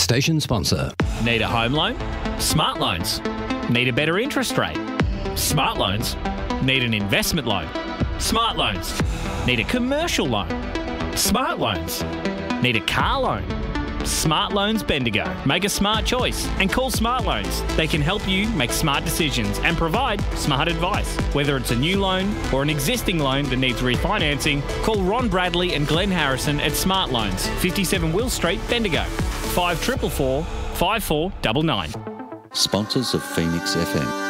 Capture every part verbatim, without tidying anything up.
Station sponsor. Need a home loan? Smart Loans. Need a better interest rate? Smart Loans. Need an investment loan? Smart Loans. Need a commercial loan? Smart Loans. Need a car loan? Smart Loans Bendigo. Make a smart choice and call Smart Loans. They can help you make smart decisions and provide smart advice. Whether it's a new loan or an existing loan that needs refinancing, call Ron Bradley and Glenn Harrison at Smart Loans, fifty-seven Will Street, Bendigo. five four four four, five four nine nine. Sponsors of Phoenix F M.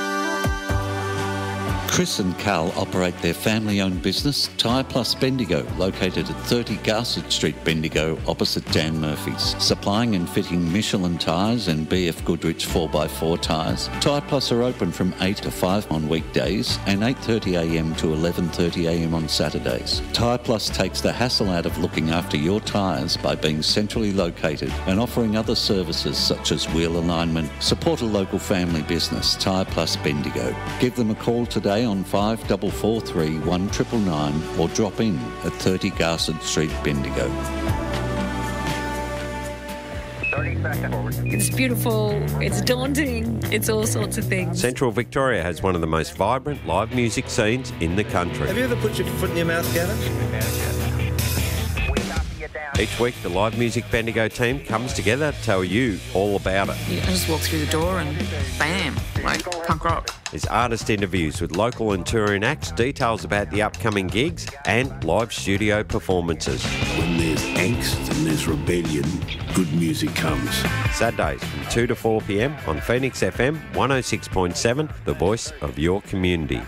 Chris and Carl operate their family-owned business, Tyre Plus Bendigo, located at thirty Garsett Street, Bendigo, opposite Dan Murphy's. Supplying and fitting Michelin tyres and B F Goodrich four by four tyres. Tyre Plus are open from eight to five on weekdays and eight thirty a m to eleven thirty a m on Saturdays. Tyre Plus takes the hassle out of looking after your tyres by being centrally located and offering other services such as wheel alignment. Support a local family business, Tyre Plus Bendigo. Give them a call today on five four four three, one nine nine nine or drop in at thirty Garsett Street, Bendigo. It's beautiful, it's daunting, it's all sorts of things. Central Victoria has one of the most vibrant live music scenes in the country. Have you ever put your foot in your mouth, Gavin? Each week, the Live Music Bendigo team comes together to tell you all about it. Yeah, I just walk through the door and bam, like punk rock. There's artist interviews with local and touring acts, details about the upcoming gigs and live studio performances. When there's angst and there's rebellion, good music comes. Saturdays from two to four p m on Phoenix F M one oh six point seven, the voice of your community.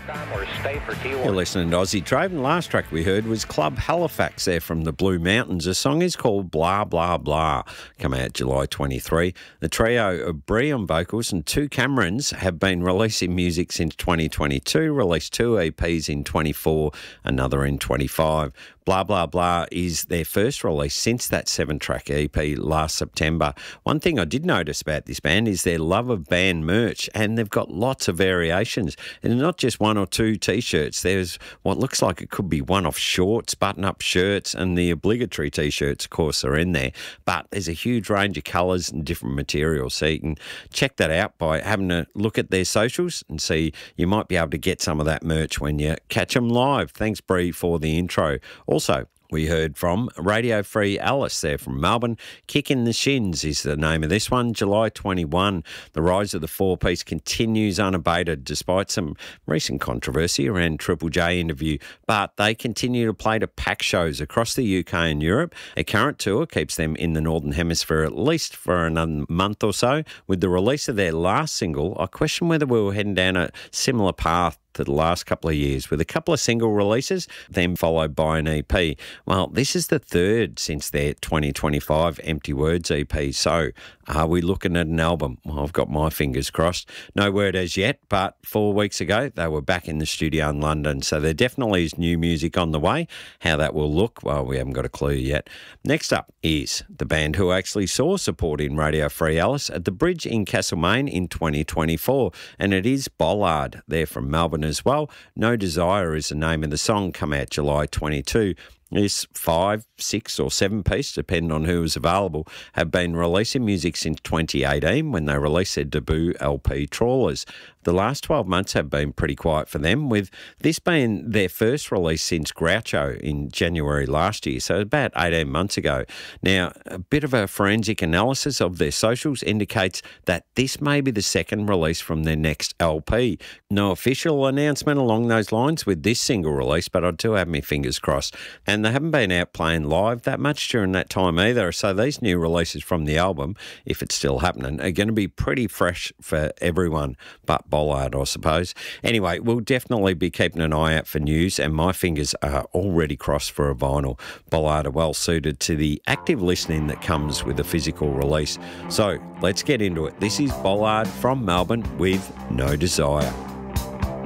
You're listening to Aussie Trade, and last track we heard was Club Halifax there from the Blue Mountains. The song is called Blah Blah Blah, come out July twenty-third. The trio of Bree on vocals and two Camerons have been releasing music since twenty twenty-two, released two E Ps in twenty-four, another in twenty-five. Blah Blah Blah is their first release since that seven-track E P last September. One thing I did notice about this band is their love of band merch, and they've got lots of variations. And not just one or two T-shirts. There's what looks like it could be one-off shorts, button-up shirts, and the obligatory T-shirts, of course, are in there. But there's a huge range of colours and different materials, so you can check that out by having a look at their socials and see you might be able to get some of that merch when you catch them live. Thanks, Bree, for the intro. Also, we heard from Radio Free Alice there from Melbourne. Kicking the Shins is the name of this one. July twenty-first, the rise of the four-piece continues unabated despite some recent controversy around Triple J interview, but they continue to play to pack shows across the U K and Europe. A current tour keeps them in the Northern Hemisphere at least for another month or so. With the release of their last single, I question whether we were heading down a similar path to the last couple of years, with a couple of single releases, then followed by an E P. Well, this is the third since their twenty twenty-five Empty Words E P. So, are we looking at an album? Well, I've got my fingers crossed. No word as yet, but four weeks ago, they were back in the studio in London. So there definitely is new music on the way. How that will look, well, we haven't got a clue yet. Next up is the band who actually saw support in Radio Free Alice at the Bridge in Castlemaine in twenty twenty-four, and it is Bollard. They're from Melbourne as well. No Desire is the name of the song, come out July twenty-second. This five, six or seven piece, depending on who is available, have been releasing music since twenty eighteen when they released their debut L P Trawlers. The last twelve months have been pretty quiet for them, with this being their first release since Groucho in January last year, so about eighteen months ago. Now, a bit of a forensic analysis of their socials indicates that this may be the second release from their next L P. No official announcement along those lines with this single release, but I do have my fingers crossed. And they haven't been out playing live that much during that time either, so these new releases from the album, if it's still happening, are going to be pretty fresh for everyone but Bollard, I suppose. Anyway, we'll definitely be keeping an eye out for news, and my fingers are already crossed for a vinyl. Bollard are well suited to the active listening that comes with a physical release. So let's get into it. This is Bollard from Melbourne with No Desire.